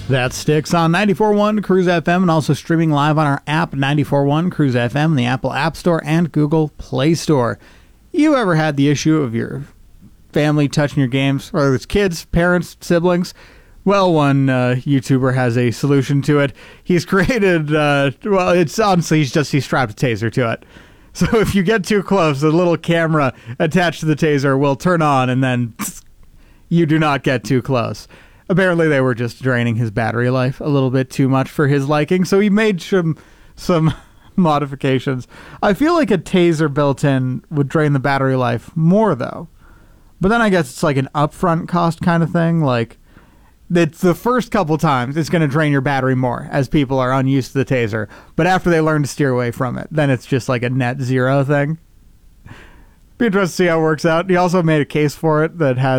That sticks on 94.1 Cruise FM and also streaming live on our app, 94.1 Cruise FM, the Apple App Store and Google Play Store. You ever had the issue of your family touching your games, whether it's kids, parents, siblings? Well, one YouTuber has a solution to it. He's created, it's honestly, he's strapped a taser to it. So if you get too close, the little camera attached to the taser will turn on and then you do not get too close. Apparently they were just draining his battery life a little bit too much for his liking, so he made some modifications. I feel like a taser built in would drain the battery life more, though. But then I guess it's like an upfront cost kind of thing. Like, it's the first couple times it's going to drain your battery more as people are unused to the taser. But after they learn to steer away from it, then it's just like a net zero thing. Be interested to see how it works out. He also made a case for it that has